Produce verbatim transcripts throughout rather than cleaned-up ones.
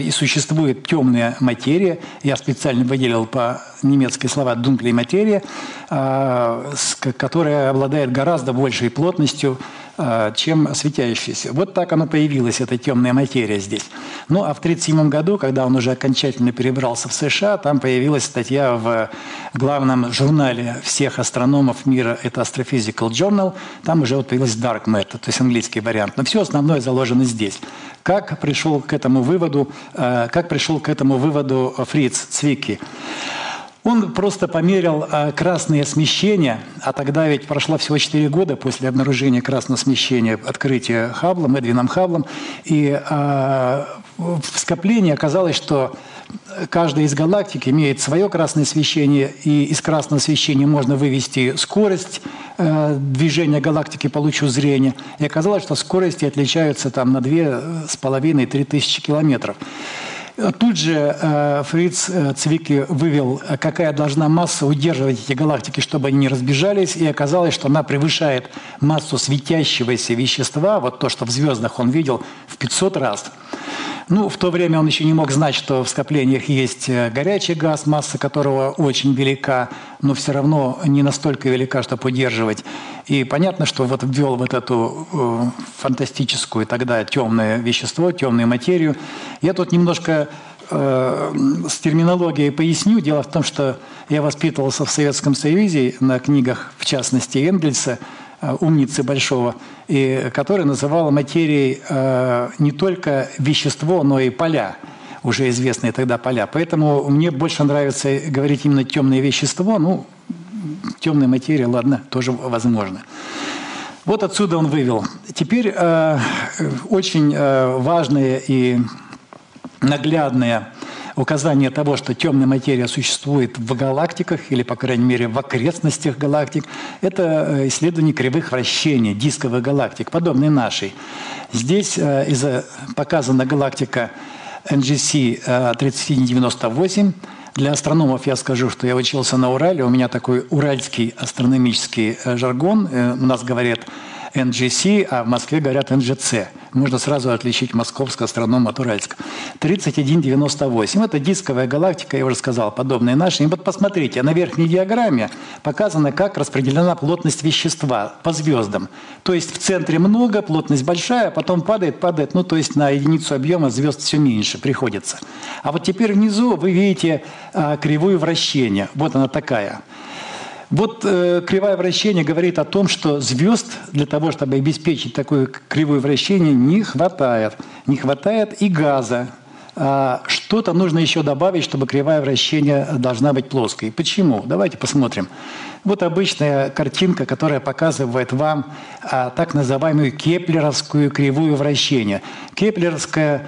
И существует темная материя, я специально выделил по немецкие слова «dunkle материя», которая обладает гораздо большей плотностью, чем светящаяся. Вот так оно появилось, эта темная материя здесь. Ну, а в тысяча девятьсот тридцать седьмом году, когда он уже окончательно перебрался в США, там появилась статья в главном журнале всех астрономов мира, это Astrophysical Journal, там уже вот появилась Dark Matter, то есть английский вариант. Но все основное заложено здесь. Как пришел к этому выводу, как пришел к этому выводу Фриц Цвикки? Он просто померил красное смещение, а тогда ведь прошло всего четыре года после обнаружения красного смещения, открытия Хабблом, Эдвином Хабблом, и в скоплении оказалось, что каждая из галактик имеет свое красное смещение, и из красного смещения можно вывести скорость движения галактики по лучу зрения. И оказалось, что скорости отличаются там на две с половиной — три тысячи километров. Тут же э, Фриц э, Цвикки вывел, какая должна масса удерживать эти галактики, чтобы они не разбежались, и оказалось, что она превышает массу светящегося вещества, вот то, что в звездах он видел, в пятьсот раз. Ну, в то время он еще не мог знать, что в скоплениях есть горячий газ, масса которого очень велика, но все равно не настолько велика, чтобы удерживать. И понятно, что вот ввел вот эту э, фантастическую тогда темное вещество, темную материю. Я тут немножко э, с терминологией поясню. Дело в том, что я воспитывался в Советском Союзе на книгах, в частности, Энгельса, умницы большого, и который называл материей э, не только вещество, но и поля, уже известные тогда поля. Поэтому мне больше нравится говорить именно темное вещество. Ну, темная материя, ладно, тоже возможно. Вот отсюда он вывел. Теперь э, очень э, важное и наглядное указание того, что темная материя существует в галактиках, или, по крайней мере, в окрестностях галактик, это исследование кривых вращений дисковых галактик, подобной нашей. Здесь показана галактика эн джи си тридцать один девяносто восемь. Для астрономов я скажу, что я учился на Урале, у меня такой уральский астрономический жаргон, у нас говорят эн джи си, а в Москве говорят эн джи си. Можно сразу отличить московского астронома от уральского. тридцать один девяносто восемь. Это дисковая галактика, я уже сказал, подобная нашей. И вот посмотрите, на верхней диаграмме показано, как распределена плотность вещества по звездам. То есть в центре много, плотность большая, а потом падает, падает. Ну, то есть на единицу объема звезд все меньше приходится. А вот теперь внизу вы видите а, кривую вращения. Вот она такая. Вот э, кривое вращение говорит о том, что звезд для того, чтобы обеспечить такое кривое вращение, не хватает. Не хватает и газа. А что-то нужно еще добавить, чтобы кривое вращение должна быть плоской. Почему? Давайте посмотрим. Вот обычная картинка, которая показывает вам а, так называемую кеплеровскую кривую вращения. Кеплеровская,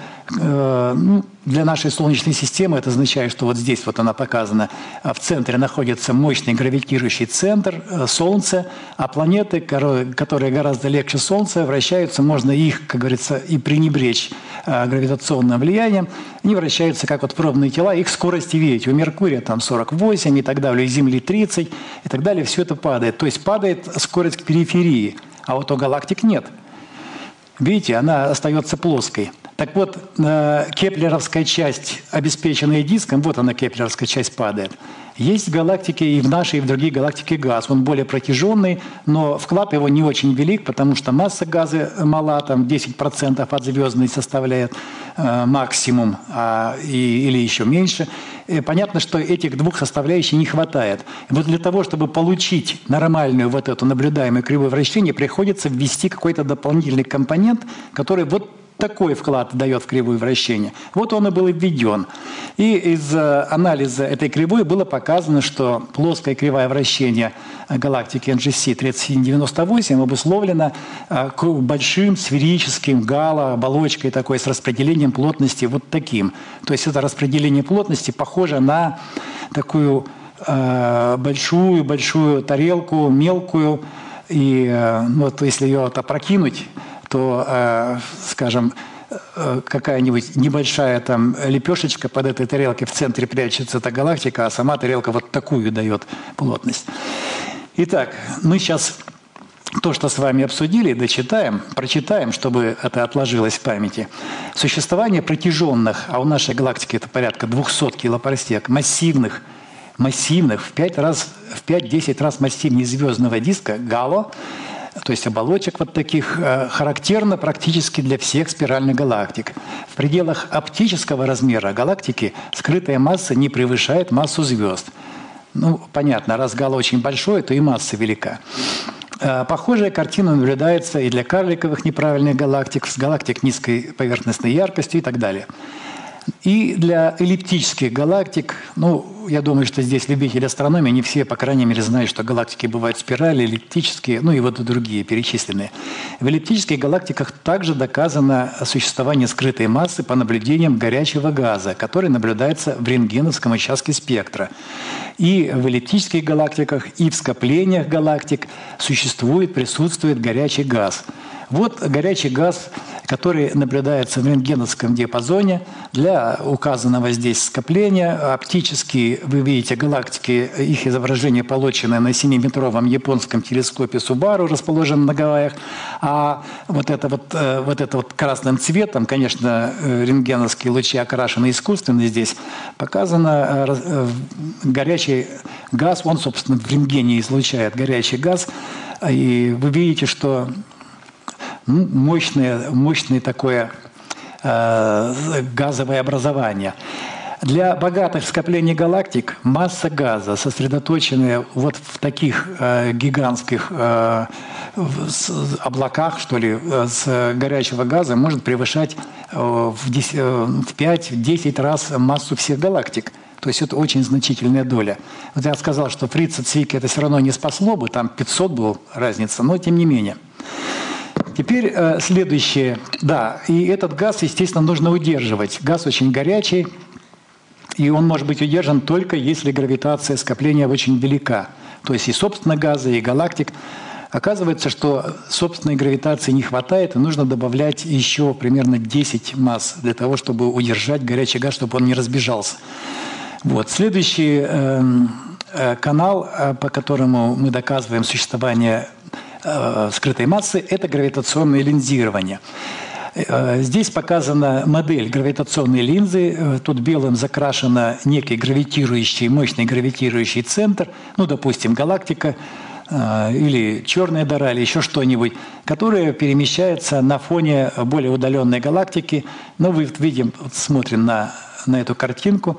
э, ну, для нашей Солнечной системы это означает, что вот здесь вот она показана. В центре находится мощный гравитирующий центр э, Солнца, а планеты, которые гораздо легче Солнца, вращаются, можно их, как говорится, и пренебречь э, гравитационным влиянием. Они вращаются как вот пробные тела, их скорости видите. У Меркурия там сорок восемь и так далее, у Земли тридцать и так далее. Все это падает. То есть падает скорость к периферии, а вот у галактик нет. Видите, она остается плоской. Так вот, кеплеровская часть, обеспеченная диском, вот она, кеплеровская часть, падает. Есть в галактике и в нашей, и в других галактике газ. Он более протяженный, но вклад его не очень велик, потому что масса газа мала, там десять процентов от звездной составляет э, максимум, а, и, или еще меньше. И понятно, что этих двух составляющих не хватает. И вот для того, чтобы получить нормальную вот эту наблюдаемую кривую вращения, приходится ввести какой-то дополнительный компонент, который вот такой вклад дает в кривую вращения. Вот он и был введен. И из анализа этой кривой было показано, что плоская кривая вращения галактики эн джи си тридцать один девяносто восемь обусловлена большим сферическим гало-оболочкой такой с распределением плотности вот таким. То есть это распределение плотности похоже на такую большую-большую тарелку, мелкую. И вот если ее вот опрокинуть, то, э, скажем, э, какая-нибудь небольшая там лепешечка под этой тарелкой в центре прячется эта галактика, а сама тарелка вот такую дает плотность. Итак, мы сейчас то, что с вами обсудили, дочитаем, прочитаем, чтобы это отложилось в памяти. Существование протяженных, а у нашей галактики это порядка двухсот килопарсек, массивных, массивных, в пять раз, в пять-десять раз массивнее звездного диска, гало, то есть оболочек вот таких, характерно практически для всех спиральных галактик. В пределах оптического размера галактики скрытая масса не превышает массу звезд. Ну, понятно, раз гало очень большое, то и масса велика. Похожая картина наблюдается и для карликовых неправильных галактик, с галактик низкой поверхностной яркостью и так далее. И для эллиптических галактик, ну, я думаю, что здесь любители астрономии, не все, по крайней мере, знают, что галактики бывают спирали, эллиптические, ну и вот и другие перечисленные. В эллиптических галактиках также доказано существование скрытой массы по наблюдениям горячего газа, который наблюдается в рентгеновском участке спектра. И в эллиптических галактиках, и в скоплениях галактик существует, присутствует горячий газ. Вот горячий газ, который наблюдается в рентгеновском диапазоне для указанного здесь скопления. Оптически вы видите галактики, их изображение получено на семиметровом японском телескопе Субару, расположенном на Гавайях. А вот это вот, вот это вот красным цветом, конечно, рентгеновские лучи окрашены искусственно здесь, показано горячий газ, он, собственно, в рентгене излучает горячий газ. И вы видите, что мощное, мощное такое э, газовое образование. Для богатых скоплений галактик масса газа, сосредоточенная вот в таких э, гигантских э, облаках, что ли, с горячего газа, может превышать э, в пять-десять раз массу всех галактик. То есть это очень значительная доля. Вот я сказал, что Фрица Цвика это все равно не спасло бы, там пятьсот была разница, но тем не менее. Теперь э, следующее. Да, и этот газ, естественно, нужно удерживать. Газ очень горячий, и он может быть удержан только если гравитация скопления очень велика. То есть и собственно газа, и галактик. Оказывается, что собственной гравитации не хватает, и нужно добавлять еще примерно десять масс для того, чтобы удержать горячий газ, чтобы он не разбежался. Вот. Следующий э, э, канал, э, по которому мы доказываем существование скрытой массы – это гравитационное линзирование. Здесь показана модель гравитационной линзы. Тут белым закрашено некий гравитирующий, мощный гравитирующий центр, ну, допустим, галактика или черная дыра, или еще что-нибудь, которое перемещается на фоне более удаленной галактики. Ну, вы видим, вот смотрим на, на эту картинку.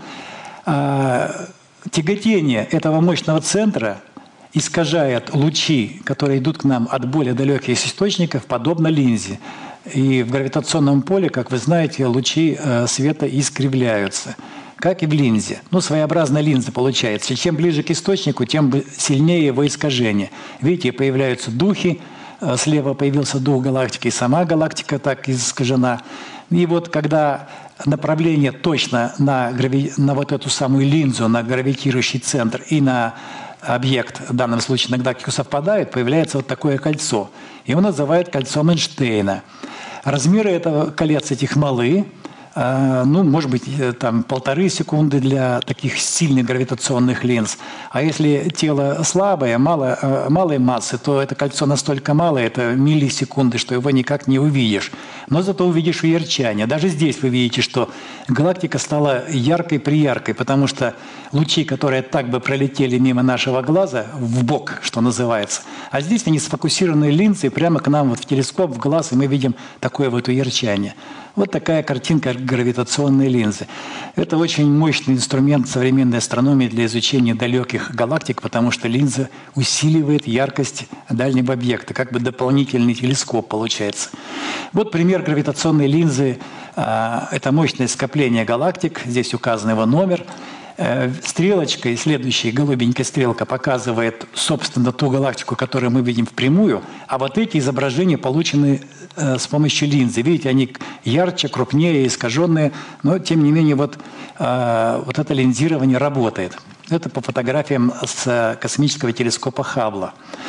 Тяготение этого мощного центра искажает лучи, которые идут к нам от более далеких источников, подобно линзе. И в гравитационном поле, как вы знаете, лучи света искривляются, как и в линзе. Ну, своеобразная линза получается. Чем ближе к источнику, тем сильнее его искажение. Видите, появляются духи, слева появился дух галактики, и сама галактика так искажена. И вот когда направление точно на, грави... на вот эту самую линзу, на гравитирующий центр и на объект, в данном случае на галактику, совпадает, появляется вот такое кольцо. Его называют кольцом Эйнштейна. Размеры этого колец этих малы, ну, может быть, там полторы секунды для таких сильных гравитационных линз. А если тело слабое, мало, малой массы, то это кольцо настолько малое, это миллисекунды, что его никак не увидишь. Но зато увидишь уярчание. Даже здесь вы видите, что галактика стала яркой-прияркой, потому что лучи, которые так бы пролетели мимо нашего глаза, в бок, что называется, а здесь они сфокусированы линзой прямо к нам вот в телескоп, в глаз, и мы видим такое вот уярчание. Вот такая картинка гравитационной линзы. Это очень мощный инструмент современной астрономии для изучения далеких галактик, потому что линза усиливает яркость дальнего объекта, как бы дополнительный телескоп получается. Вот пример гравитационной линзы. Это мощное скопление галактик, здесь указан его номер. Стрелочкой, следующая голубенькая стрелка показывает, собственно, ту галактику, которую мы видим впрямую, а вот эти изображения получены с помощью линзы. Видите, они ярче, крупнее, искаженные, но, тем не менее, вот, вот это линзирование работает. Это по фотографиям с космического телескопа Хаббла.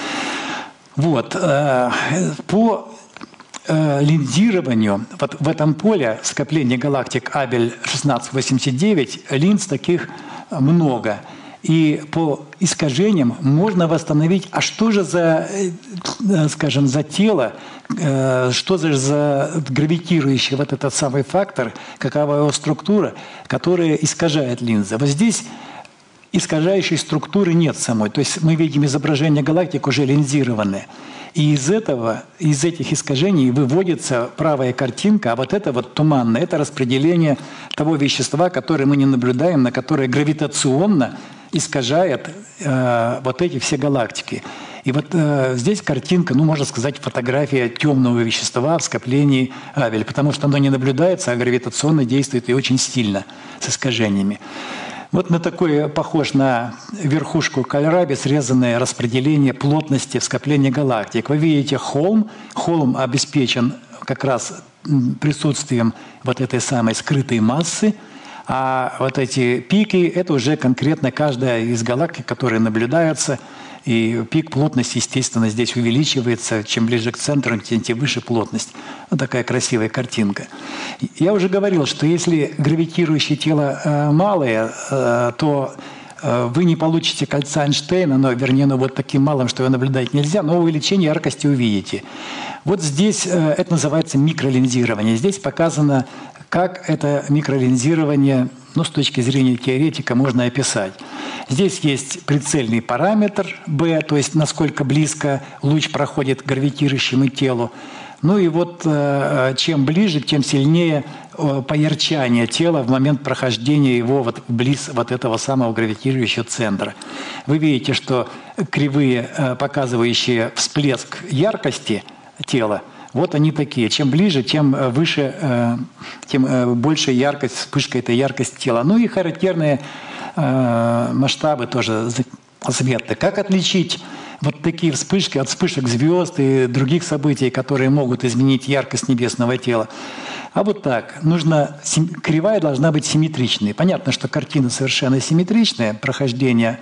Вот. По линзированию вот в этом поле скопления галактик Абель шестнадцать восемьдесят девять линз таких много. И по искажениям можно восстановить, а что же за, скажем, за тело, что же за гравитирующий вот этот самый фактор, какова его структура, которая искажает линзы. Вот здесь искажающей структуры нет самой. То есть мы видим изображение галактик уже линзированные. И из этого, из этих искажений выводится правая картинка, а вот это вот туманное, это распределение того вещества, которое мы не наблюдаем, на которое гравитационно искажает э, вот эти все галактики. И вот э, здесь картинка, ну, можно сказать, фотография темного вещества в скоплении Абель, потому что оно не наблюдается, а гравитационно действует и очень сильно, с искажениями. Вот на такое похож на верхушку кальраби срезанное распределение плотности в скоплении галактик. Вы видите холм. Холм обеспечен как раз присутствием вот этой самой скрытой массы, а вот эти пики – это уже конкретно каждая из галактик, которые наблюдаются, и пик плотности, естественно, здесь увеличивается. Чем ближе к центру, тем, тем выше плотность. Вот такая красивая картинка. Я уже говорил, что если гравитирующее тело э, малое, э, то э, вы не получите кольца Эйнштейна, но, вернее, ну, вот таким малым, что его наблюдать нельзя, но увеличение яркости увидите. Вот здесь э, это называется микролинзирование. Здесь показано, как это микролинзирование, ну, с точки зрения теоретика, можно описать. Здесь есть прицельный параметр B, то есть насколько близко луч проходит к гравитирующему телу. Ну и вот э, чем ближе, тем сильнее э, поярчание тела в момент прохождения его вот близ вот этого самого гравитирующего центра. Вы видите, что кривые, э, показывающие всплеск яркости тела, вот они такие. Чем ближе, тем выше, э, тем э, больше яркость, вспышка этой яркости тела. Ну и характерные э, масштабы тоже света. Как отличить вот такие вспышки от вспышек звезд и других событий, которые могут изменить яркость небесного тела? А вот так. Нужно, кривая должна быть симметричной. Понятно, что картина совершенно симметричная, прохождение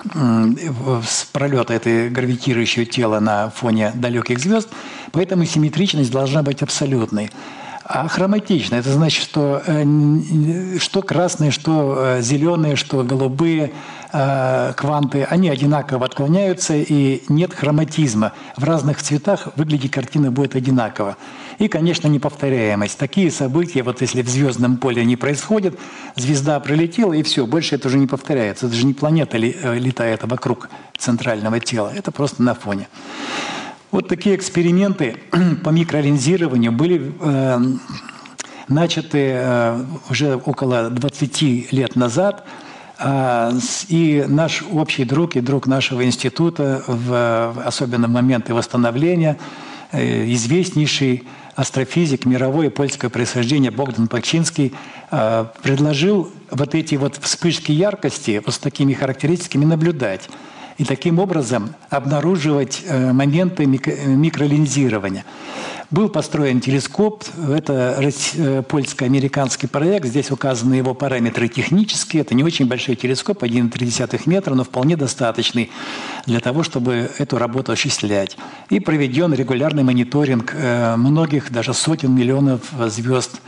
с пролета этой гравитирующего тела на фоне далеких звезд, поэтому симметричность должна быть абсолютной. А хроматичная – это значит, что что красные, что зеленые, что голубые кванты, они одинаково отклоняются, и нет хроматизма. В разных цветах выглядит картина будет одинаково. И, конечно, неповторяемость. Такие события, вот если в звездном поле не происходят, звезда пролетела, и все, больше это уже не повторяется. Это же не планета летает вокруг центрального тела, это просто на фоне. Вот такие эксперименты по микролинзированию были э, начаты э, уже около двадцати лет назад. Э, и наш общий друг и друг нашего института, в, особенно в моменты восстановления, э, известнейший астрофизик мировой и польского происхождения Богдан Пакчинский э, предложил вот эти вот вспышки яркости вот с такими характеристиками наблюдать. И таким образом обнаруживать моменты микролинзирования. Был построен телескоп, это польско-американский проект, здесь указаны его параметры технические, это не очень большой телескоп, один и три десятых метра, но вполне достаточный для того, чтобы эту работу осуществлять. И проведен регулярный мониторинг многих, даже сотен миллионов звезд.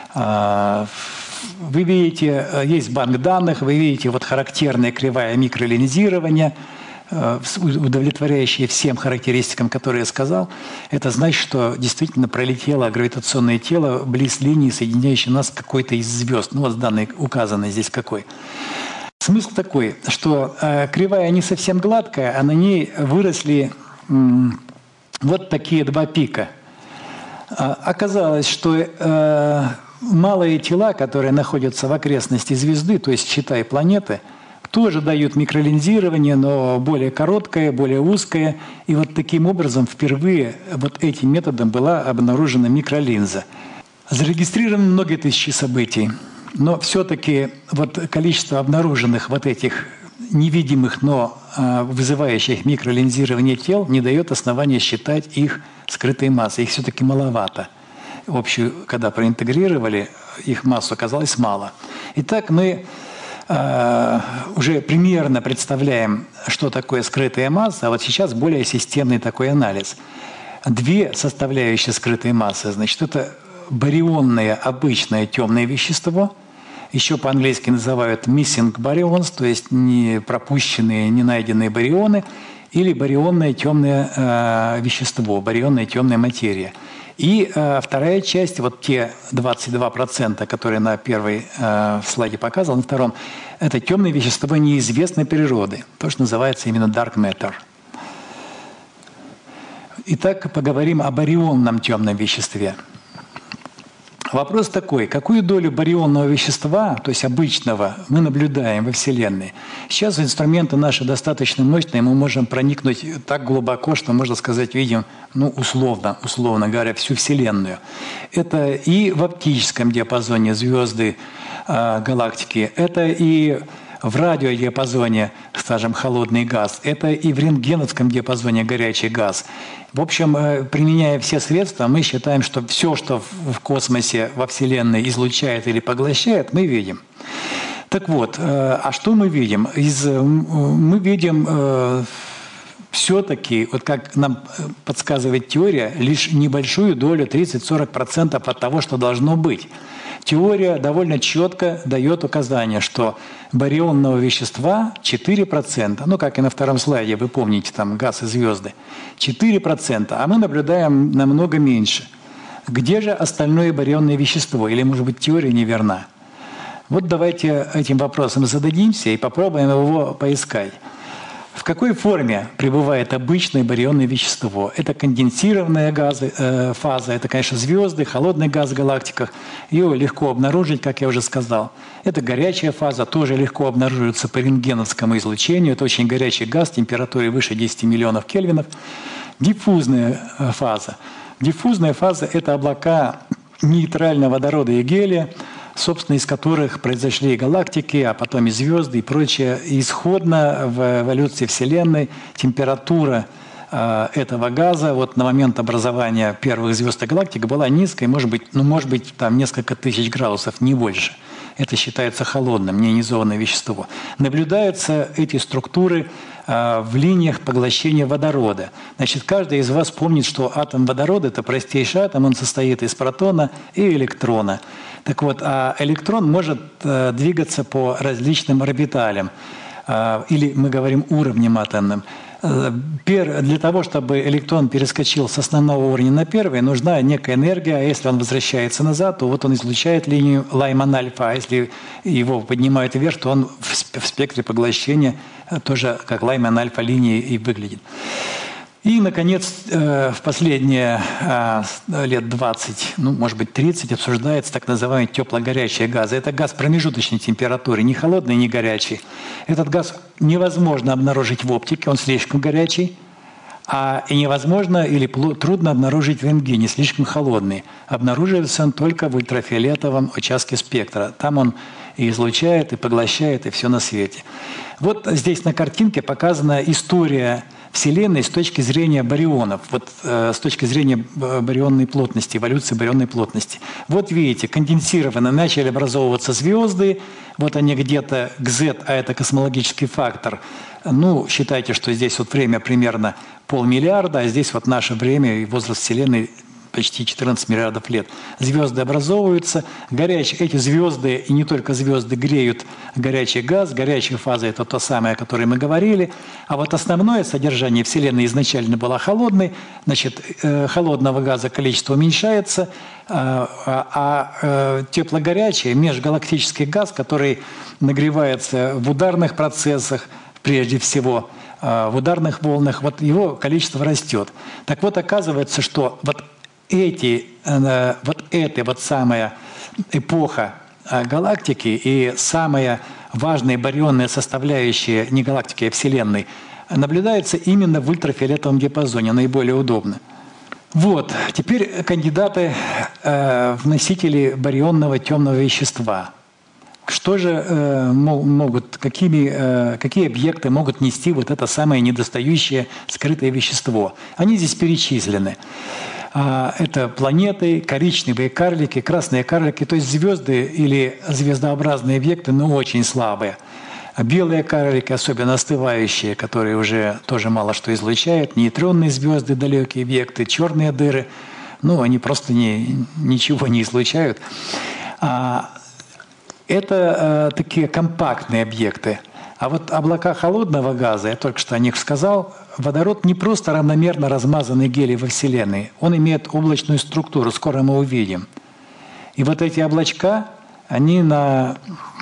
Вы видите, есть банк данных, вы видите вот характерная кривая микролинзирования, удовлетворяющие всем характеристикам, которые я сказал. Это значит, что действительно пролетело гравитационное тело близ линии, соединяющей нас с какой-то из звезд. Ну вот данные указаны здесь какой. Смысл такой, что э, кривая не совсем гладкая, а на ней выросли м, вот такие два пика. А, оказалось, что э, малые тела, которые находятся в окрестности звезды, то есть считай планеты, тоже дают микролинзирование, но более короткое, более узкое. И вот таким образом впервые вот этим методом была обнаружена микролинза. Зарегистрированы многие тысячи событий, но все-таки вот количество обнаруженных вот этих невидимых, но вызывающих микролинзирование тел не дает основания считать их скрытой массой. Их все-таки маловато. Общую, когда проинтегрировали, их массу оказалось мало. Итак, мы э, уже примерно представляем, что такое скрытая масса, а вот сейчас более системный такой анализ. Две составляющие скрытой массы, значит, это барионное обычное темное вещество, Еще по-английски называют missing baryons, то есть не пропущенные, не найденные барионы, или барионное темное э, вещество, барионная темная материя. И э, вторая часть, вот те двадцать два процента, которые на первой э, слайде показал, на втором, это темное вещество неизвестной природы, то, что называется именно dark matter. Итак, поговорим о барионном темном веществе. Вопрос такой, какую долю барионного вещества, то есть обычного, мы наблюдаем во Вселенной? Сейчас инструменты наши достаточно мощные, мы можем проникнуть так глубоко, что, можно сказать, видим, ну, условно, условно говоря, всю Вселенную. Это и в оптическом диапазоне звезды, э, галактики, это и в радиодиапазоне, скажем, холодный газ, это и в рентгеновском диапазоне горячий газ. В общем, применяя все средства, мы считаем, что все, что в космосе, во Вселенной излучает или поглощает, мы видим. Так вот, а что мы видим? Из, мы видим все-таки, вот как нам подсказывает теория, лишь небольшую долю, тридцать-сорок процентов от того, что должно быть. Теория довольно четко дает указание, что барионного вещества четыре процента, ну, как и на втором слайде, вы помните, там газ и звезды, четыре процента, а мы наблюдаем намного меньше. Где же остальное барионное вещество? Или, может быть, теория неверна? Вот давайте этим вопросом зададимся и попробуем его поискать. В какой форме пребывает обычное барионное вещество? Это конденсированная газы, э, фаза, это, конечно, звезды, холодный газ в галактиках. Ее легко обнаружить, как я уже сказал. Это горячая фаза, тоже легко обнаруживается по рентгеновскому излучению. Это очень горячий газ, температурой выше десяти миллионов кельвинов. Диффузная фаза. Диффузная фаза – это облака нейтрального водорода и гелия, собственно, из которых произошли и галактики, а потом и звезды, и прочее. И исходно в эволюции Вселенной температура э, этого газа вот на момент образования первых звезд и галактик была низкой, может быть, ну, может быть, там несколько тысяч градусов, не больше. Это считается холодным, неионизованное вещество. Наблюдаются эти структуры э, в линиях поглощения водорода. Значит, каждый из вас помнит, что атом водорода – это простейший атом, он состоит из протона и электрона. Так вот, а электрон может э, двигаться по различным орбиталям, э, или мы говорим уровням атомным. Э, пер, для того, чтобы электрон перескочил с основного уровня на первый, нужна некая энергия, а если он возвращается назад, то вот он излучает линию Лайман-альфа, а если его поднимают вверх, то он в, в спектре поглощения тоже как Лайман-альфа линии и выглядит. И, наконец, в последние лет двадцать, ну, может быть, тридцать обсуждается так называемый тепло-горячие газы. Это газ промежуточной температуры, не холодный, не горячий. Этот газ невозможно обнаружить в оптике, он слишком горячий, а и невозможно или трудно обнаружить в рентгене, слишком холодный. Обнаруживается он только в ультрафиолетовом участке спектра. Там он и излучает, и поглощает, и все на свете. Вот здесь на картинке показана история Вселенной с точки зрения барионов, вот э, с точки зрения барионной плотности, эволюции барионной плотности. Вот видите, конденсированно начали образовываться звезды, вот они где-то к Z, а это космологический фактор. Ну, считайте, что здесь вот время примерно полмиллиарда, а здесь вот наше время и возраст Вселенной почти четырнадцать миллиардов лет. Звезды образовываются, горячие, эти звезды, и не только звезды, греют горячий газ, горячая фаза – это то самое, о которой мы говорили, а вот основное содержание Вселенной изначально было холодной, значит, э, холодного газа количество уменьшается, э, а э, тепло-горячий, межгалактический газ, который нагревается в ударных процессах, прежде всего, э, в ударных волнах, вот его количество растет. Так вот, оказывается, что вот Эти, вот эта вот самая эпоха галактики и самая важная барионная составляющая не галактики, а Вселенной наблюдается именно в ультрафиолетовом диапазоне, наиболее удобно. Вот, теперь кандидаты э, в носители барионного темного вещества. Что же э, могут, какими, э, какие объекты могут нести вот это самое недостающее скрытое вещество? Они здесь перечислены. Это планеты, коричневые карлики, красные карлики, то есть звезды или звездообразные объекты, но очень слабые. Белые карлики, особенно остывающие, которые уже тоже мало что излучают, нейтронные звезды, далекие объекты, черные дыры, ну, они просто не, ничего не излучают. Это э, такие компактные объекты. А вот облака холодного газа, я только что о них сказал, водород не просто равномерно размазанный гелий во Вселенной, он имеет облачную структуру, скоро мы увидим. И вот эти облачка, они на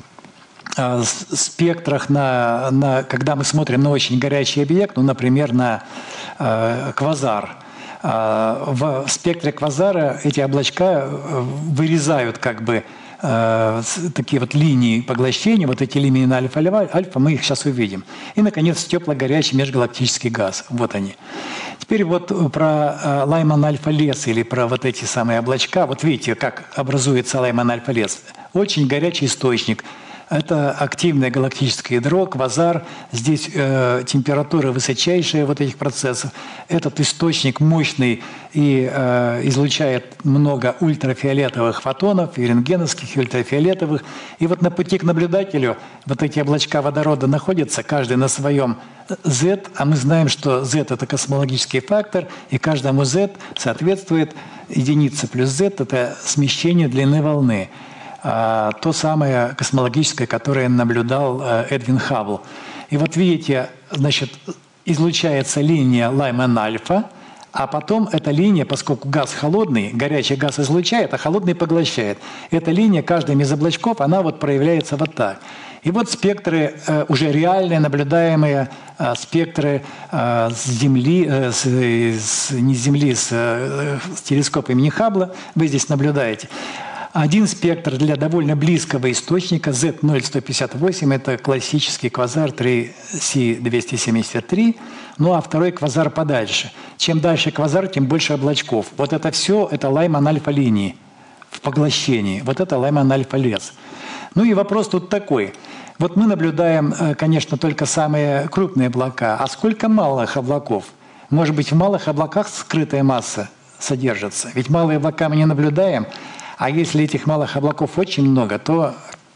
э, спектрах, на, на, когда мы смотрим на очень горячий объект, ну, например, на э, квазар, э, в спектре квазара эти облачка вырезают как бы такие вот линии поглощения, вот эти линии на альфа-альфа, мы их сейчас увидим. И, наконец, тепло-горячий межгалактический газ. Вот они. Теперь вот про Лайман-альфа-лес или про вот эти самые облачка. Вот видите, как образуется Лайман-альфа-лес. Очень горячий источник. Это активное галактическое ядро, квазар. Здесь э, температура высочайшая вот этих процессов. Этот источник мощный и э, излучает много ультрафиолетовых фотонов, и рентгеновских, и ультрафиолетовых. И вот на пути к наблюдателю вот эти облачка водорода находятся, каждый на своем Z, а мы знаем, что Z – это космологический фактор, и каждому Z соответствует единица плюс Z – это смещение длины волны. То самое космологическое, которое наблюдал Эдвин Хаббл. И вот видите, значит, излучается линия Лайман-альфа, а потом эта линия, поскольку газ холодный, горячий газ излучает, а холодный поглощает. Эта линия, каждая из облачков, она вот проявляется вот так. И вот спектры, уже реальные, наблюдаемые спектры с Земли, с, с, не с Земли, с, с телескопа имени Хаббла, вы здесь наблюдаете. Один спектр для довольно близкого источника зет ноль сто пятьдесят восемь – это классический квазар три си двести семьдесят три, ну а второй квазар подальше. Чем дальше квазар, тем больше облачков. Вот это все – это Лайман-альфа-линии в поглощении. Вот это Лайман-альфа-лес. Ну и вопрос тут такой. Вот мы наблюдаем, конечно, только самые крупные облака. А сколько малых облаков? Может быть, в малых облаках скрытая масса содержится? Ведь малые облака мы не наблюдаем. А если этих малых облаков очень много, то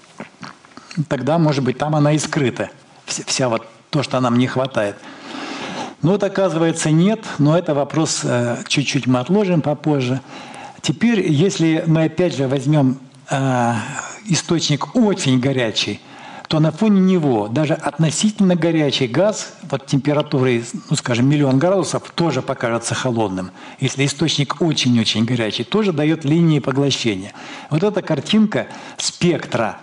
тогда, может быть, там она и скрыта. Вся вот то, что нам не хватает. Ну вот, оказывается, нет. Но это вопрос э, чуть-чуть мы отложим попозже. Теперь, если мы опять же возьмем э, источник очень горячий, то на фоне него даже относительно горячий газ, вот температурой, ну, скажем, миллион градусов, тоже покажется холодным. Если источник очень-очень горячий, тоже дает линии поглощения. Вот эта картинка спектра,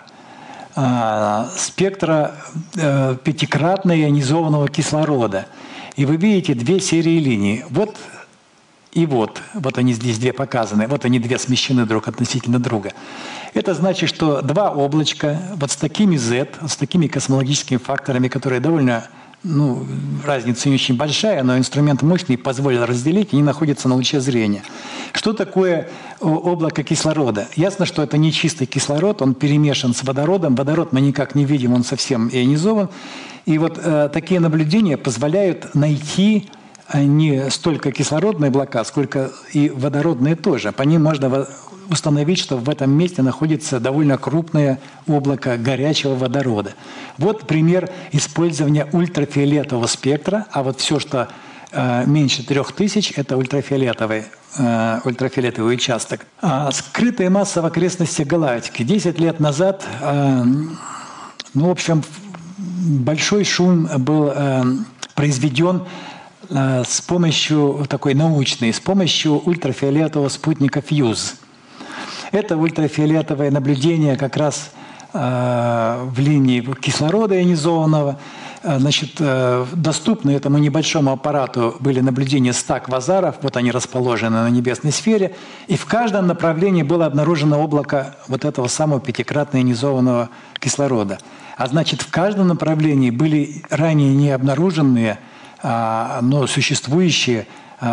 э, спектра э, пятикратно ионизованного кислорода. И вы видите две серии линий. Вот и вот, вот они здесь две показаны, вот они две смещены друг относительно друга. Это значит, что два облачка вот с такими Z, с такими космологическими факторами, которые довольно, ну, разница не очень большая, но инструмент мощный позволил разделить, они находятся на луче зрения. Что такое облако кислорода? Ясно, что это не чистый кислород, он перемешан с водородом. Водород мы никак не видим, он совсем ионизован. И вот э, такие наблюдения позволяют найти не столько кислородные облака, сколько и водородные тоже. По ним можно установить, что в этом месте находится довольно крупное облако горячего водорода. Вот пример использования ультрафиолетового спектра, а вот все, что э, меньше трех тысяч, это ультрафиолетовый, э, ультрафиолетовый участок. А скрытая масса в окрестностях галактики. Десять лет назад, э, ну, в общем, большой шум был э, произведен с помощью такой научной, с помощью ультрафиолетового спутника Фьюз. Это ультрафиолетовое наблюдение как раз э, в линии кислорода ионизованного. Значит, э, доступны этому небольшому аппарату были наблюдения ста квазаров, вот они расположены на небесной сфере, и в каждом направлении было обнаружено облако вот этого самого пятикратно ионизованного кислорода. А значит, в каждом направлении были ранее не обнаруженные, но существующие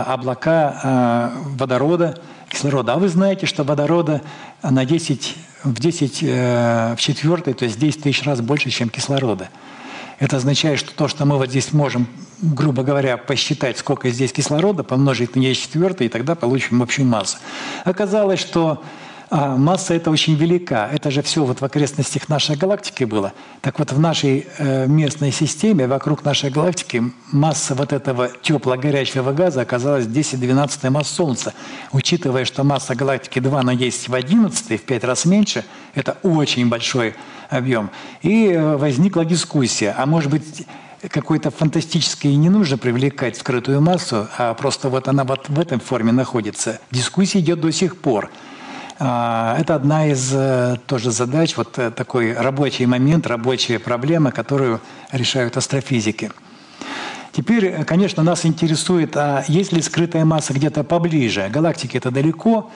облака водорода, кислорода. А вы знаете, что водорода на десять, в десять в четвертой, то есть десять тысяч раз больше, чем кислорода. Это означает, что то, что мы вот здесь можем, грубо говоря, посчитать, сколько здесь кислорода, помножить на десять в четвертой, и тогда получим общую массу. Оказалось, что А масса эта очень велика. Это же все вот в окрестностях нашей галактики было. Так вот в нашей э, местной системе, вокруг нашей галактики, масса вот этого тепло-горячего газа оказалась десять-двенадцать масс Солнца. Учитывая, что масса галактики два на десять в одиннадцать, в пять раз меньше, это очень большой объем. И э, возникла дискуссия, а может быть какой-то фантастический не нужно привлекать скрытую массу, а просто вот она вот в этой форме находится. Дискуссия идет до сих пор. Это одна из тоже задач, вот такой рабочий момент, рабочая проблема, которую решают астрофизики. Теперь, конечно, нас интересует, а есть ли скрытая масса где-то поближе? Галактики это далеко.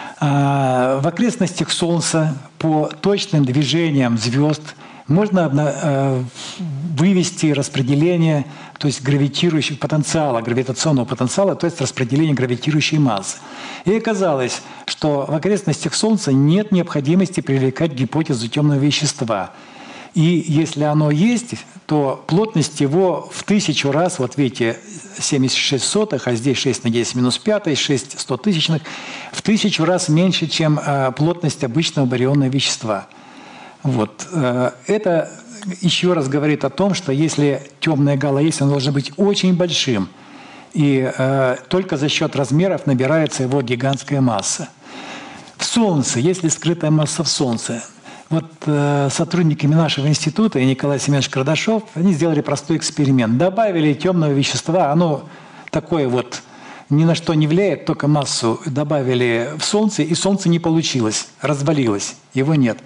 В окрестностях Солнца по точным движениям звезд можно вывести распределение, то есть гравитирующего потенциала, гравитационного потенциала, то есть распределение гравитирующей массы. И оказалось, что в окрестностях Солнца нет необходимости привлекать гипотезу темного вещества. И если оно есть, то плотность его в тысячу раз, вот видите, семьдесят шесть сотых, а здесь шесть на десять минус пять, шесть стотысячных, в тысячу раз меньше, чем плотность обычного барионного вещества. Вот. Это еще раз говорит о том, что если темное гало есть, оно должно быть очень большим. И э, только за счет размеров набирается его гигантская масса. В Солнце, если скрытая масса в Солнце, вот э, сотрудниками нашего института и Николай Семенович Кардашов, они сделали простой эксперимент. Добавили темного вещества, оно такое вот ни на что не влияет, только массу добавили в Солнце, и Солнце не получилось, развалилось, его нет.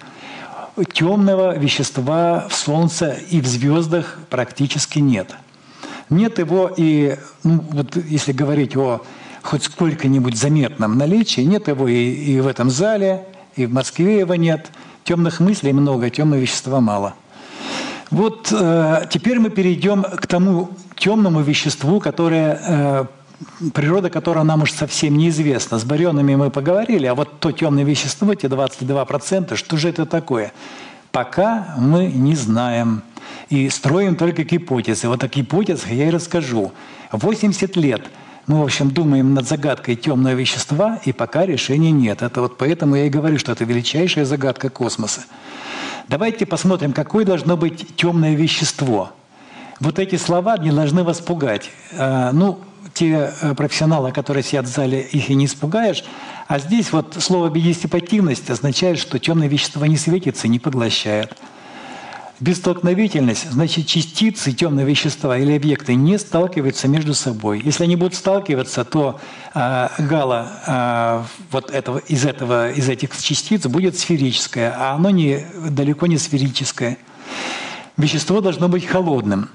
Темного вещества в Солнце и в звездах практически нет. Нет его и, ну, вот если говорить о хоть сколько-нибудь заметном наличии, нет его и, и в этом зале, и в Москве его нет. Темных мыслей много, темного вещества мало. Вот э, теперь мы перейдем к тому темному веществу, которое, э, природа которого нам уж совсем неизвестна. С барионами мы поговорили, а вот то темное вещество, те двадцать два процента, что же это такое? Пока мы не знаем. И строим только гипотезы. Вот о гипотезах я и расскажу. восемьдесят лет мы, в общем, думаем над загадкой темного вещества, и пока решения нет. Это вот поэтому я и говорю, что это величайшая загадка космоса. Давайте посмотрим, какое должно быть темное вещество. Вот эти слова не должны вас пугать. Ну, те профессионалы, которые сидят в зале, их и не испугаешь. А здесь вот слово «бедистипативность» означает, что темное вещество не светится, не поглощает. Бесстолкновительность, значит, частицы темного вещества или объекты не сталкиваются между собой. Если они будут сталкиваться, то э, гало э, вот этого, из, этого, из этих частиц будет сферическое, а оно не, далеко не сферическое. Вещество должно быть холодным.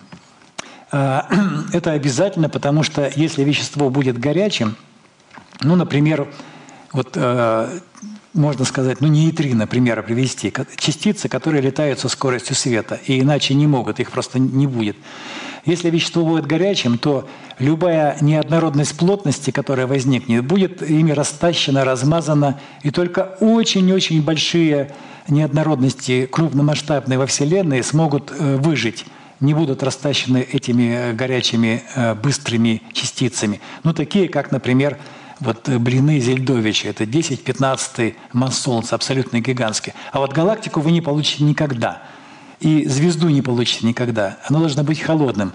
Э, это обязательно, потому что если вещество будет горячим, ну, например, вот... Э, можно сказать, ну, нейтрино, например, привести, частицы, которые летают со скоростью света, и иначе не могут, их просто не будет. Если вещество будет горячим, то любая неоднородность плотности, которая возникнет, будет ими растащена, размазана, и только очень-очень большие неоднородности, крупномасштабные во Вселенной, смогут выжить, не будут растащены этими горячими быстрыми частицами. Ну, такие, как, например, вот блины Зельдовича, это десять-пятнадцать масс Солнца, абсолютно гигантские. А вот галактику вы не получите никогда. И звезду не получите никогда. Оно должно быть холодным.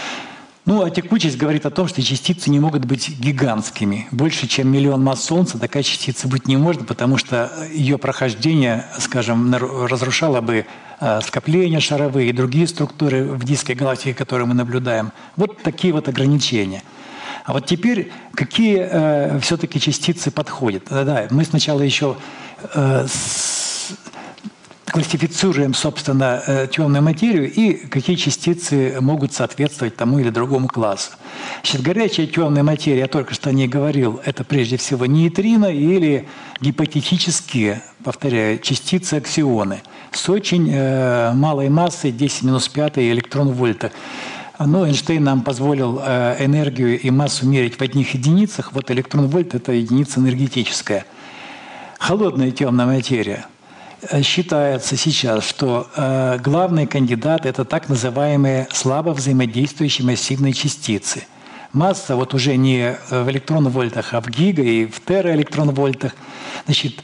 Ну, а текучесть говорит о том, что частицы не могут быть гигантскими. Больше, чем миллион масс Солнца такая частица быть не может, потому что ее прохождение, скажем, разрушало бы скопления шаровые и другие структуры в диске галактики, которые мы наблюдаем. Вот такие вот ограничения. А вот теперь какие э, все-таки частицы подходят? Да-да, мы сначала еще э, с, классифицируем, собственно, э, темную материю и какие частицы могут соответствовать тому или другому классу. Значит, горячая темная материя, я только что о ней говорил, это прежде всего нейтрино или гипотетические, повторяю, частицы аксионы с очень э, малой массой десять минус пять электрон-вольта. Ну, Эйнштейн нам позволил э, энергию и массу мерить в одних единицах. Вот электрон-вольт – это единица энергетическая. Холодная темная материя. Считается сейчас, что э, главный кандидат – это так называемые слабо взаимодействующие массивные частицы. Масса вот уже не в электрон-вольтах, а в гига- и в тераэлектрон-вольтах. Значит,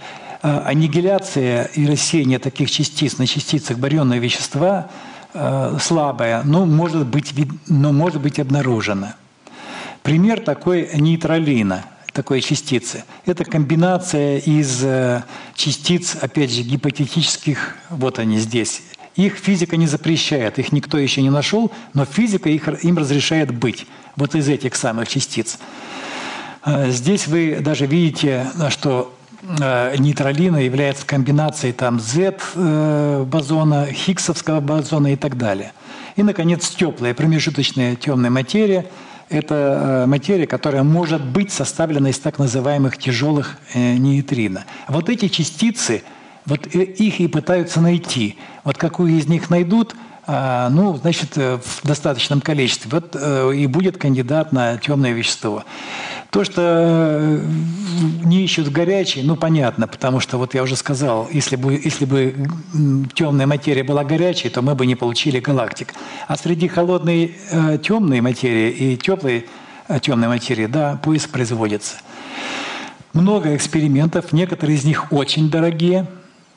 аннигиляция и рассеяние таких частиц на частицах барионного вещества слабая, но может быть, но может быть обнаружена. Пример такой нейтралина, такой частицы. Это комбинация из частиц, опять же, гипотетических, вот они здесь. Их физика не запрещает, их никто еще не нашел, но физика их, им разрешает быть вот из этих самых частиц. Здесь вы даже видите, что нейтралина является комбинацией там Z-бозона, хиггсовского бозона и так далее. И, наконец, теплая промежуточная темная материя – это материя, которая может быть составлена из так называемых тяжелых нейтрино. Вот эти частицы, вот их и пытаются найти. Вот какую из них найдут, ну, значит, в достаточном количестве, вот и будет кандидат на темное вещество. То, что не ищут горячий, ну, понятно, потому что, вот я уже сказал, если бы, если бы темная материя была горячей, то мы бы не получили галактик. А среди холодной э, темной материи и теплой э, темной материи, да, поиск производится. Много экспериментов, некоторые из них очень дорогие,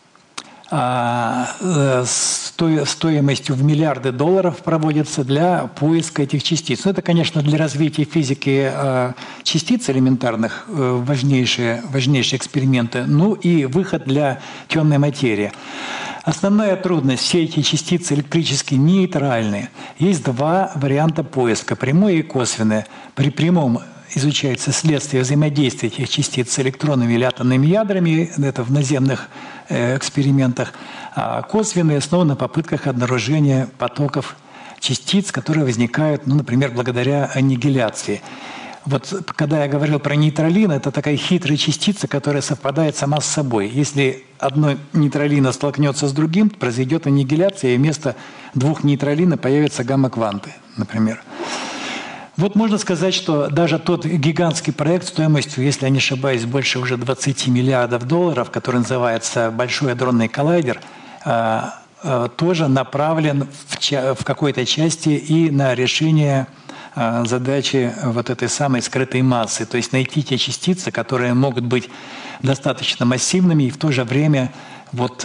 а, сто, стоимостью в миллиарды долларов проводятся для поиска этих частиц. Ну, это, конечно, для развития физики а, частиц элементарных а, важнейшие, важнейшие эксперименты, ну и выход для темной материи. Основная трудность – все эти частицы электрически нейтральные. Есть два варианта поиска – прямой и косвенный. При прямом изучается следствие взаимодействия этих частиц с электронными или атомными ядрами, это в наземных э, экспериментах, а косвенные снова на попытках обнаружения потоков частиц, которые возникают, ну, например, благодаря аннигиляции. Вот когда я говорил про нейтралин, это такая хитрая частица, которая совпадает сама с собой. Если одно нейтралино столкнется с другим, произойдет аннигиляция, и вместо двух нейтралино появятся гамма-кванты, например. Вот можно сказать, что даже тот гигантский проект стоимостью, если я не ошибаюсь, больше уже двадцати миллиардов долларов, который называется «Большой адронный коллайдер», тоже направлен в какой-то части и на решение задачи вот этой самой скрытой массы. То есть найти те частицы, которые могут быть достаточно массивными и в то же время вот,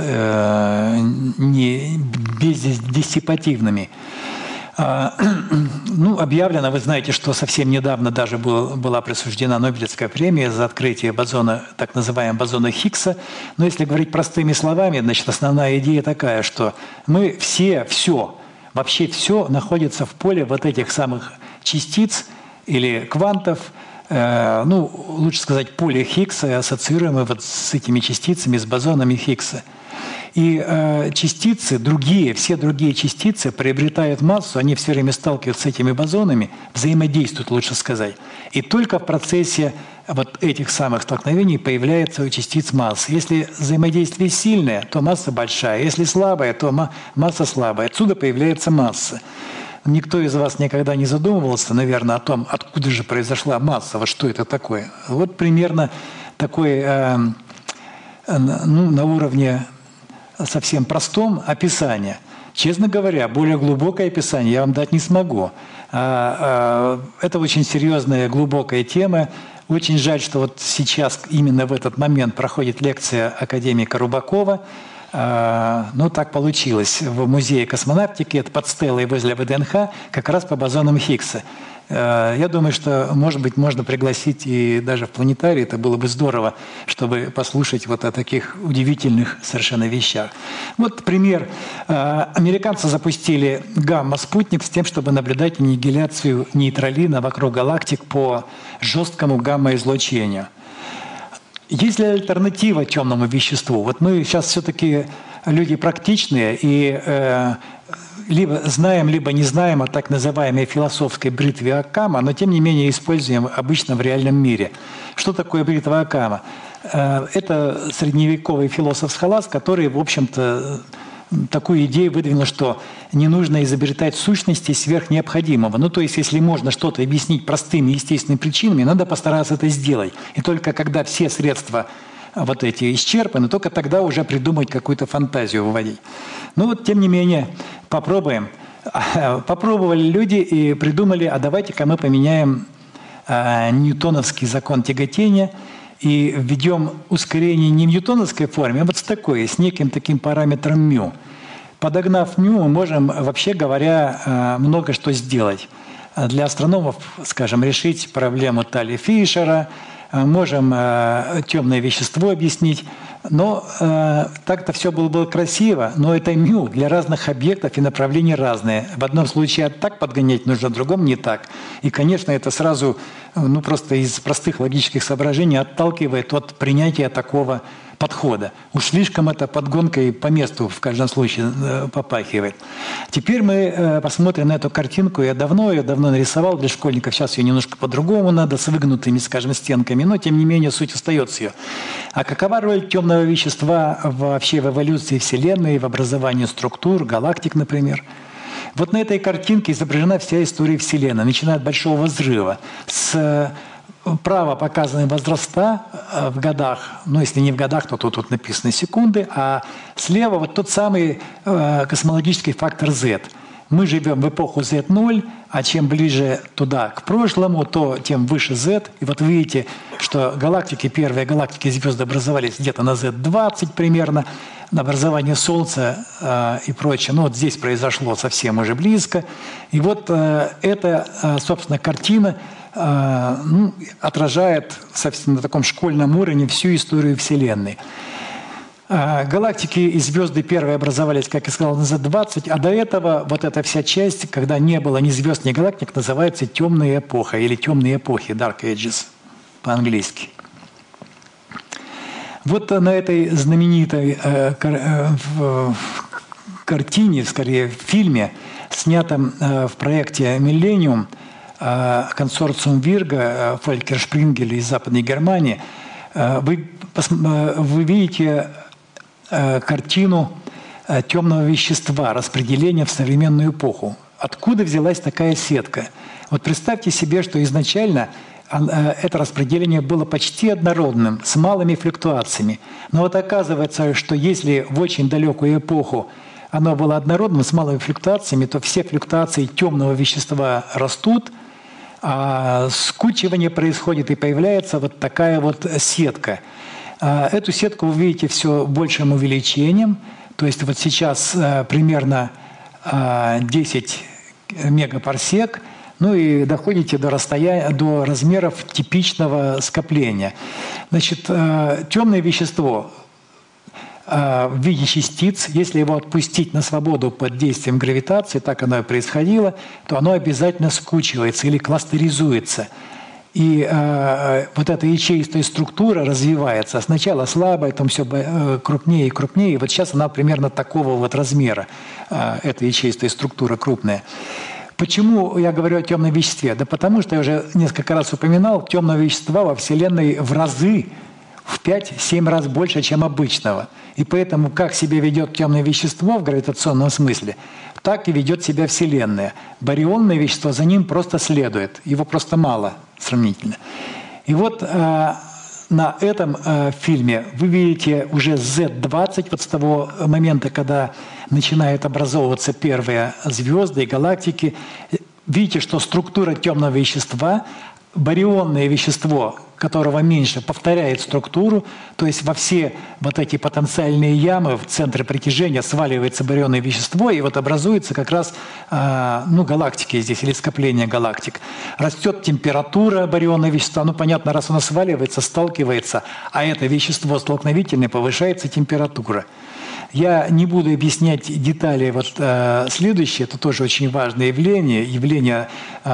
не бездиссипативными. Ну, объявлено, вы знаете, что совсем недавно даже был, была присуждена Нобелевская премия за открытие бозона, так называемого бозона Хиггса. Но если говорить простыми словами, значит, основная идея такая, что мы все, все, вообще все находится в поле вот этих самых частиц или квантов, э, ну, лучше сказать, поле Хиггса, ассоциируемое вот с этими частицами, с бозонами Хиггса. И э, частицы, другие, все другие частицы приобретают массу, они все время сталкиваются с этими бозонами, взаимодействуют, лучше сказать. И только в процессе вот этих самых столкновений появляется у частиц масса. Если взаимодействие сильное, то масса большая. Если слабая, то ма- масса слабая. Отсюда появляется масса. Никто из вас никогда не задумывался, наверное, о том, откуда же произошла масса, вот что это такое. Вот примерно такой, э, э, ну, на уровне совсем простом описание. Честно говоря, более глубокое описание я вам дать не смогу. Это очень серьезная, глубокая тема. Очень жаль, что вот сейчас, именно в этот момент, проходит лекция академика Рубакова. Ну, так получилось. В музее космонавтики, это под стелой возле ВДНХ, как раз по бозонам Хиггса. Я думаю, что, может быть, можно пригласить и даже в планетарий, это было бы здорово, чтобы послушать вот о таких удивительных совершенно вещах. Вот пример. Американцы запустили гамма-спутник с тем, чтобы наблюдать аннигиляцию нейтралина вокруг галактик по жесткому гамма-излучению. Есть ли альтернатива темному веществу? Вот мы сейчас все-таки люди практичные и э, либо знаем, либо не знаем о так называемой философской бритве Оккама, но тем не менее используем обычно в реальном мире. Что такое бритва Оккама? Э, это средневековый философ-схоласт, который, в общем-то, такую идею выдвинул, что не нужно изобретать сущности сверх необходимого. Ну, то есть, если можно что-то объяснить простыми естественными причинами, надо постараться это сделать. И только когда все средства вот эти исчерпаны, только тогда уже придумать какую-то фантазию выводить. Ну вот, тем не менее, попробуем. Попробовали люди и придумали, а давайте-ка мы поменяем а, ньютоновский закон тяготения и введем ускорение не в ньютоновской форме, а вот с такой, с неким таким параметром μ. Подогнав μ, мы можем, вообще говоря, много что сделать. Для астрономов, скажем, решить проблему Талли-Фишера, можем темное вещество объяснить. Но э, так-то все было бы красиво, но это μ для разных объектов и направлений разные. В одном случае так подгонять нужно, в другом не так. И, конечно, это сразу, ну, просто из простых логических соображений отталкивает от принятия такого подхода. Уж слишком это подгонкой по месту в каждом случае э, попахивает. Теперь мы э, посмотрим на эту картинку. Я давно ее давно нарисовал для школьников. Сейчас ее немножко по-другому надо, с выгнутыми, скажем, стенками. Но, тем не менее, суть остается ее. А какова роль темного вещества вообще в эволюции Вселенной, в образовании структур, галактик, например? Вот на этой картинке изображена вся история Вселенной, начиная от Большого взрыва. С право показаны возраста в годах, ну, если не в годах, то тут, тут написаны секунды, а слева вот тот самый э, космологический фактор Z. Мы живем в эпоху зет ноль, а чем ближе туда, к прошлому, то тем выше Z. И вот видите, что галактики, первые галактики, звезды образовались где-то на зет двадцать примерно, на образование Солнца э, и прочее. Ну, вот здесь произошло совсем уже близко. И вот э, эта, э, собственно, картина э, ну, отражает совсем на таком школьном уровне всю историю Вселенной. Галактики и звезды первые образовались, как я сказал, на зет двадцать, а до этого вот эта вся часть, когда не было ни звезд, ни галактик, называется темная эпоха или темные эпохи, Dark Ages по-английски. Вот на этой знаменитой э, кар, э, в, картине, скорее в фильме, снятом э, в проекте «Миллениум», э, консорциум Вирга, э, Фолькер Шпрингель из Западной Германии, э, вы, э, вы видите картину темного вещества, распределения в современную эпоху. Откуда взялась такая сетка? Вот представьте себе, что изначально это распределение было почти однородным, с малыми флуктуациями. Но вот оказывается, что если в очень далекую эпоху оно было однородным, с малыми флуктуациями, то все флуктуации темного вещества растут, а скучивание происходит, и появляется вот такая вот сетка. Эту сетку вы видите все большим увеличением, то есть вот сейчас примерно десять мегапарсек, ну и доходите до расстояния, до размеров типичного скопления. Значит, темное вещество в виде частиц, если его отпустить на свободу под действием гравитации, так оно и происходило, то оно обязательно скучивается или кластеризуется. И э, вот эта ячеистая структура развивается. Сначала слабая, там все э, крупнее и крупнее. И вот сейчас она примерно такого вот размера, э, эта ячеистая структура крупная. Почему я говорю о темном веществе? Да потому что я уже несколько раз упоминал, темного вещества во Вселенной в разы, в пять-семь раз больше, чем обычного. И поэтому как себя ведет темное вещество в гравитационном смысле, так и ведет себя Вселенная. Барионное вещество за ним просто следует. Его просто мало сравнительно. И вот э, на этом э, фильме вы видите уже зет двадцать, вот с того момента, когда начинают образовываться первые звезды и галактики. Видите, что структура темного вещества, барионное вещество, которого меньше, повторяет структуру, то есть во все вот эти потенциальные ямы в центре притяжения сваливается барионное вещество, и вот образуется как раз э, ну, галактики здесь, или скопление галактик. Растет температура барионного вещества, ну понятно, раз оно сваливается, сталкивается, а это вещество столкновительное, повышается температура. Я не буду объяснять детали. Вот э, следующее, это тоже очень важное явление, явление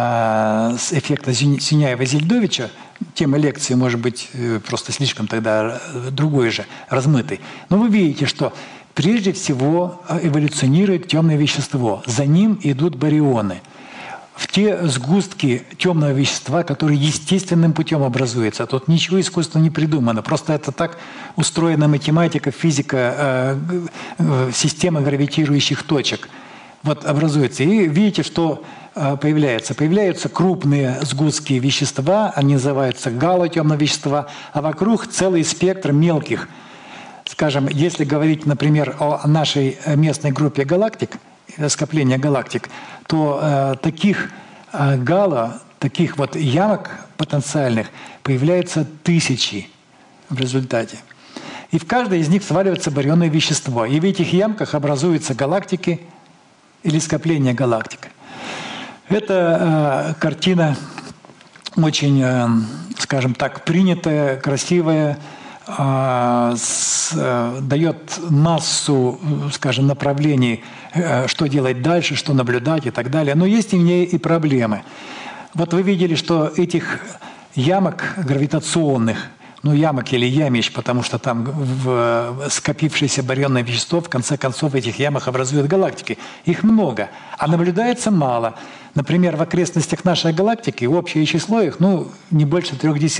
э, эффекта Синяева-Зельдовича. Тема лекции может быть просто слишком тогда другой же, размытой. Но вы видите, что прежде всего эволюционирует темное вещество. За ним идут барионы. В те сгустки темного вещества, которые естественным путем образуются. Тут ничего искусственного не придумано. Просто это так устроена математика, физика, э, э, система гравитирующих точек. Вот образуется. И видите, что э, появляется. Появляются крупные сгустки вещества, они называются гало темного вещества, а вокруг целый спектр мелких. Скажем, если говорить, например, о нашей местной группе галактик, скопления галактик, то э, таких э, гало, таких вот ямок потенциальных появляются тысячи. в результате. И в каждой из них сваливается барионное вещество. И в этих ямках образуются галактики или скопления галактик. Эта э, картина очень, э, скажем так, принятая, красивая, э, с, э, дает массу, скажем, направлений, э, что делать дальше, что наблюдать и так далее. Но есть в ней и проблемы. Вот вы видели, что этих ямок гравитационных, ну, ямок или ямищ, потому что там в скопившееся барионное вещество, в конце концов, в этих ямах образуют галактики. Их много, а наблюдается мало. Например, в окрестностях нашей галактики общее число их, ну, не больше трех десятков.